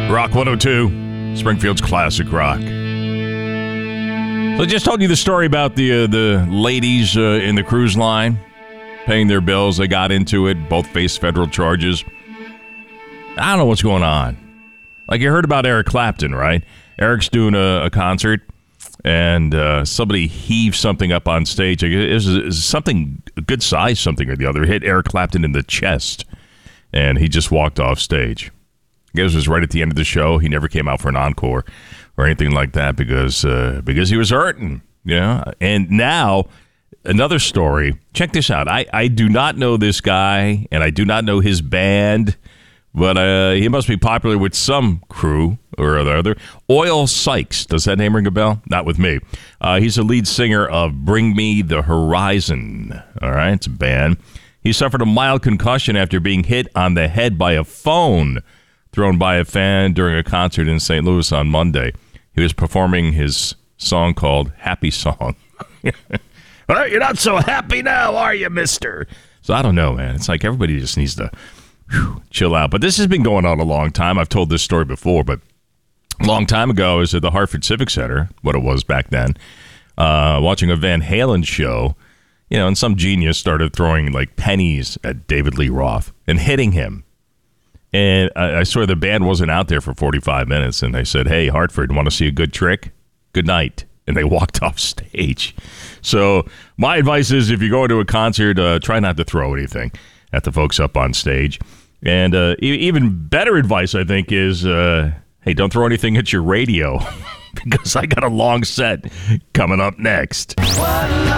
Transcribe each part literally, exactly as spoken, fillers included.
Rock one oh two, Springfield's classic rock. So I just told you the story about the uh, the ladies uh, in the cruise line paying their bills. They got into it. Both faced federal charges. I don't know what's going on. Like, you heard about Eric Clapton, right? Eric's doing a, a concert, and uh, somebody heaved something up on stage. It was, it was something, a good size something or the other. It hit Eric Clapton in the chest, and he just walked off stage. I guess it was right at the end of the show. He never came out for an encore or anything like that because uh, because he was hurting. Yeah. And now, another story. Check this out. I, I do not know this guy, and I do not know his band, but uh, he must be popular with some crew or other. Oil Sykes. Does that name ring a bell? Not with me. Uh, he's the lead singer of Bring Me the Horizon. All right. It's a band. He suffered a mild concussion after being hit on the head by a phone thrown by a fan during a concert in Saint Louis on Monday. He was performing his song called Happy Song. Well, you're not so happy now, are you, mister? So I don't know, man. It's like everybody just needs to whew, chill out. But this has been going on a long time. I've told this story before, but a long time ago, I was at the Hartford Civic Center, what it was back then, uh, watching a Van Halen show, you know, and some genius started throwing, like, pennies at David Lee Roth and hitting him. And I, I swear the band wasn't out there for forty-five minutes, and they said, hey, Hartford, want to see a good trick? Good night. And they walked off stage. So my advice is, if you go to a concert, uh, try not to throw anything at the folks up on stage. And uh, e- even better advice, I think, is, uh, hey, don't throw anything at your radio, because I got a long set coming up next. What a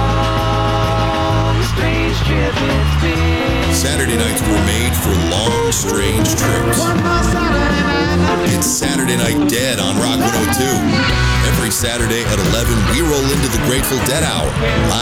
long, strange trip it's been. Saturday nights were made for long, strange trips. It's Saturday Night Dead on Rock one oh two. Every Saturday at eleven, we roll into the Grateful Dead Hour.